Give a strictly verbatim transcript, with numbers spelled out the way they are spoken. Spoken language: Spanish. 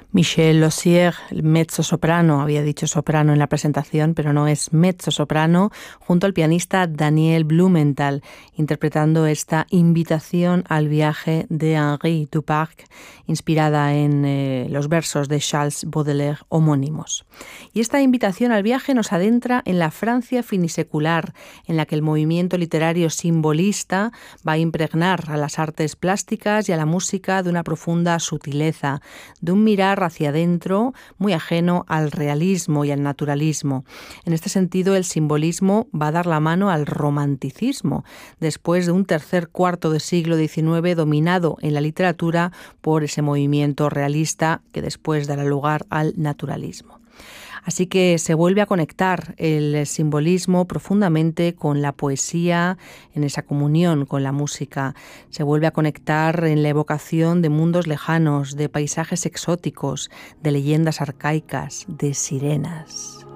Michel Lozier, mezzo-soprano, había dicho soprano en la presentación, pero no es mezzo-soprano, junto al pianista Daniel Blumenthal, interpretando esta invitación al viaje de Henri Duparc, inspirada en eh, los versos de Charles Baudelaire homónimos. Y esta invitación al viaje nos adentra en la Francia finisecular, en la que el movimiento literario simbolista va a impregnar a las artes plásticas y a la música de una profunda sutileza, de un mirar hacia adentro muy ajeno al realismo y al naturalismo. En este sentido, el simbolismo va a dar la mano al romanticismo, después de un tercer cuarto del siglo diecinueve dominado en la literatura por ese movimiento realista que después dará lugar al naturalismo. Así que se vuelve a conectar el simbolismo profundamente con la poesía, en esa comunión con la música. Se vuelve a conectar en la evocación de mundos lejanos, de paisajes exóticos, de leyendas arcaicas, de sirenas.